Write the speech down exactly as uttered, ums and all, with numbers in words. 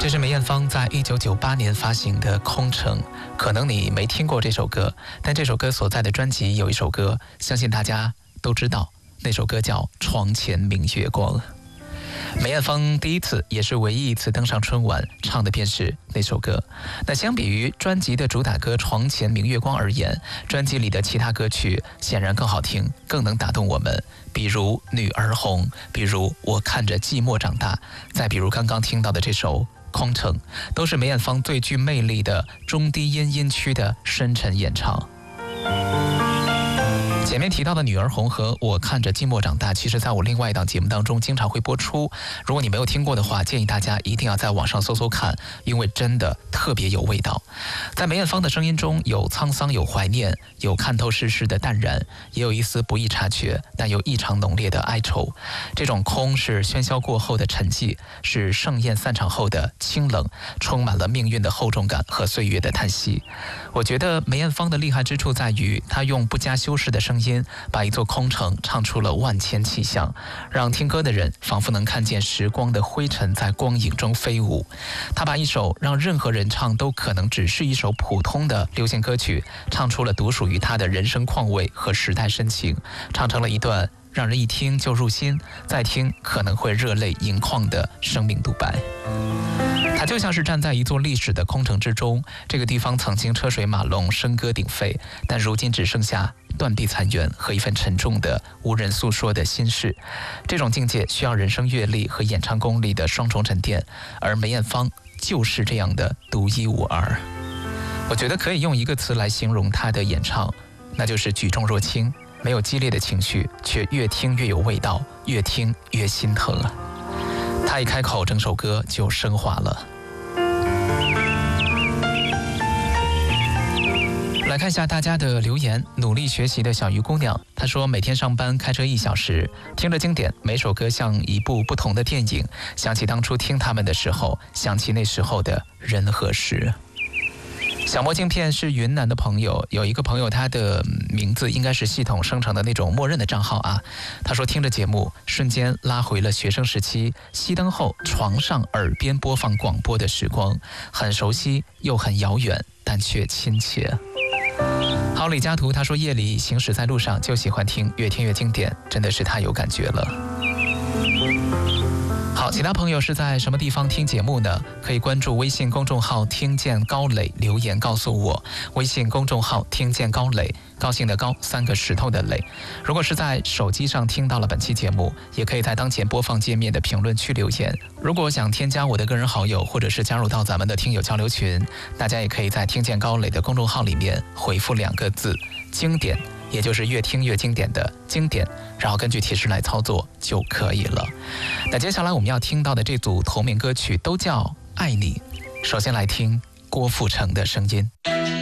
这是梅艳芳在一九九八年发行的《空城》，可能你没听过这首歌，但这首歌所在的专辑有一首歌，相信大家都知道，那首歌叫《床前明月光》。梅艳芳第一次也是唯一一次登上春晚，唱的便是那首歌。那相比于专辑的主打歌《床前明月光》而言，专辑里的其他歌曲显然更好听，更能打动我们。比如《女儿红》，比如《我看着寂寞长大》，再比如刚刚听到的这首《空城》，都是梅艳芳最具魅力的中低音音区的深沉演唱。前面提到的《女儿红》和《我看着寂寞长大》，其实在我另外一档节目当中经常会播出。如果你没有听过的话，建议大家一定要在网上搜搜看，因为真的特别有味道。在梅艳芳的声音中，有沧桑，有怀念，有看透世事的淡然，也有一丝不易察觉但又异常浓烈的哀愁。这种空是喧嚣过后的沉寂，是盛宴散场后的清冷，充满了命运的厚重感和岁月的叹息。我觉得梅艳芳的厉害之处在于，她用不加修饰的声音，把一座空城唱出了万千气象，让听歌的人仿佛能看见时光的灰尘在光影中飞舞。她把一首让任何人唱都可能只是一首普通的流行歌曲，唱出了独属于她的人生况味和时代深情，唱成了一段让人一听就入心，再听可能会热泪盈眶的生命独白。它就像是站在一座历史的空城之中，这个地方曾经车水马龙，笙歌鼎沸，但如今只剩下断壁残垣和一份沉重的无人诉说的心事。这种境界需要人生阅历和演唱功力的双重沉淀，而梅艳芳就是这样的独一无二。我觉得可以用一个词来形容她的演唱，那就是举重若轻，没有激烈的情绪，却越听越有味道，越听越心疼啊！她一开口，整首歌就升华了。来看一下大家的留言。努力学习的小鱼姑娘，她说每天上班开车一小时，听着经典，每首歌像一部不同的电影，想起当初听他们的时候，想起那时候的人和事。小魔镜片是云南的朋友，有一个朋友他的名字应该是系统生成的那种默认的账号啊。他说听着节目瞬间拉回了学生时期，熄灯后床上耳边播放广播的时光，很熟悉又很遥远，但却亲切。好，李佳图他说夜里行驶在路上就喜欢听，越听越经典，真的是太有感觉了。好，其他朋友是在什么地方听节目呢？可以关注微信公众号听见高磊，留言告诉我。微信公众号听见高磊，高兴的高，三个石头的磊。如果是在手机上听到了本期节目，也可以在当前播放界面的评论区留言。如果想添加我的个人好友，或者是加入到咱们的听友交流群，大家也可以在听见高磊的公众号里面回复两个字经典，也就是越听越经典的经典，然后根据提示来操作就可以了。那接下来我们要听到的这组同名歌曲都叫爱你。首先来听郭富城的声音。